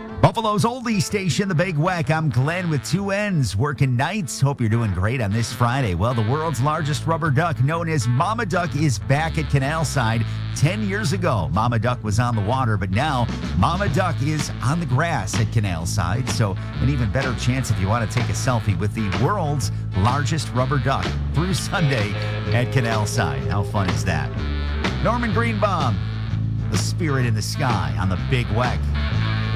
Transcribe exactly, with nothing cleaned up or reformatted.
Buffalo's oldie station, The Big Weck. I'm Glenn with two N's, working nights. Hope you're doing great on this Friday. Well, the world's largest rubber duck, known as Mama Duck, is back at Canalside. Ten years ago, Mama Duck was on the water, but now Mama Duck is on the grass at Canalside. So an even better chance if you want to take a selfie with the world's largest rubber duck through Sunday at Canalside. How fun is that? Norman Greenbaum, the spirit in the sky on The Big Weck.